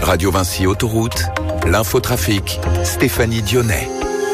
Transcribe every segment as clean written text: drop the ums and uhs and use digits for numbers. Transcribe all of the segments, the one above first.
Radio Vinci Autoroute, l'infotrafic, Stéphanie Dionnet.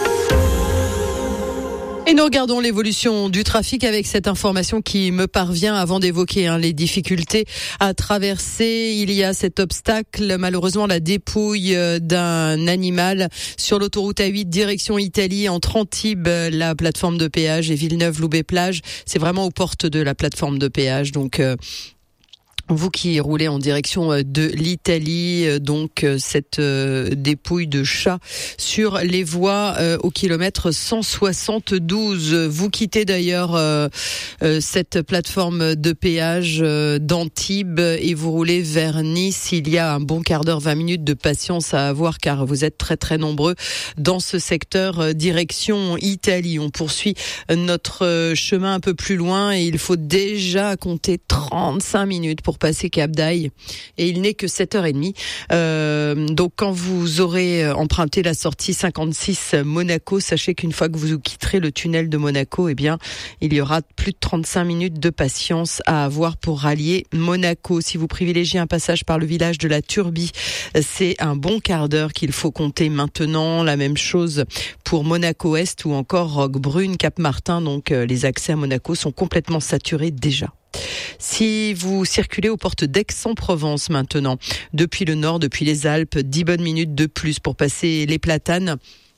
Et nous regardons l'évolution du trafic avec cette information qui me parvient avant d'évoquer les difficultés à traverser. Il y a cet obstacle, malheureusement la dépouille d'un animal sur l'autoroute A8 direction Italie entre Antibes, la plateforme de péage, et Villeneuve-Loubet-Plage. C'est vraiment aux portes de la plateforme de péage, donc vous qui roulez en direction de l'Italie, donc cette dépouille de chat sur les voies au kilomètre 172. Vous quittez d'ailleurs cette plateforme de péage d'Antibes et vous roulez vers Nice. Il y a un bon quart d'heure, 20 minutes de patience à avoir car vous êtes très très nombreux dans ce secteur direction Italie. On poursuit notre chemin un peu plus loin et il faut déjà compter 35 minutes pour passer Cap d'Aille et il n'est que 7h30. Donc quand vous aurez emprunté la sortie 56 Monaco, sachez qu'une fois que vous quitterez le tunnel de Monaco, eh bien, il y aura plus de 35 minutes de patience à avoir pour rallier Monaco. Si vous privilégiez un passage par le village de la Turbie, c'est un bon quart d'heure qu'il faut compter maintenant. La même chose pour Monaco-Est ou encore Roquebrune, Cap-Martin. Donc les accès à Monaco sont complètement saturés déjà. Si vous circulez aux portes d'Aix-en-Provence maintenant, depuis le nord, depuis les Alpes, 10 bonnes minutes de plus pour passer les Platanes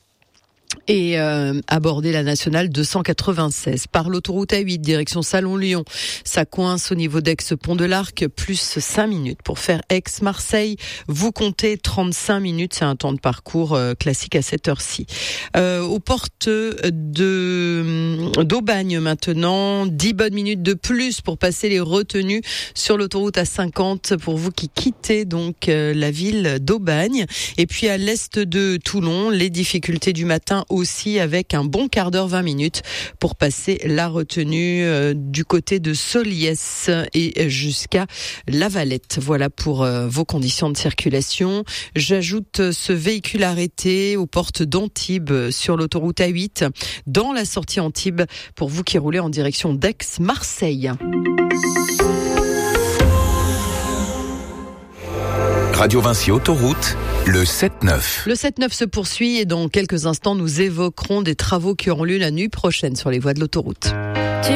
et aborder la nationale 296 par l'autoroute A8 direction Salon-Lyon. Ça coince au niveau d'Aix-Pont de l'Arc, plus 5 minutes pour faire Aix-Marseille. Vous comptez 35 minutes, c'est un temps de parcours classique à cette heure-ci. Aux portes d'Aubagne maintenant, 10 bonnes minutes de plus pour passer les retenues sur l'autoroute A50 pour vous qui quittez donc la ville d'Aubagne. Et puis à l'est de Toulon, les difficultés du matin aussi avec un bon quart d'heure, 20 minutes pour passer la retenue du côté de Soliès et jusqu'à La Valette. Voilà pour vos conditions de circulation. J'ajoute ce véhicule arrêté aux portes d'Antibes sur l'autoroute A8 dans la sortie Antibes pour vous qui roulez en direction d'Aix-Marseille. Radio Vinci Autoroute, le 7-9. Le 7-9 se poursuit et dans quelques instants, nous évoquerons des travaux qui auront lieu la nuit prochaine sur les voies de l'autoroute.